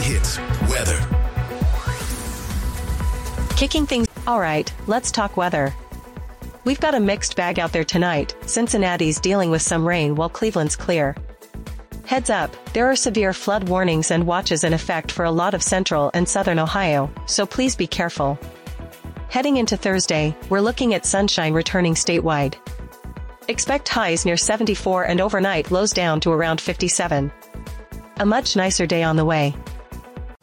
Hits weather. Kicking things. All right, let's talk weather. We've got a mixed bag out there tonight. Cincinnati's dealing with some rain while Cleveland's clear. Heads up, there are severe flood warnings and watches in effect for a lot of central and southern Ohio, so please be careful. Heading into Thursday, we're looking at sunshine returning statewide. Expect highs near 74 and overnight lows down to around 57. A much nicer day on the way.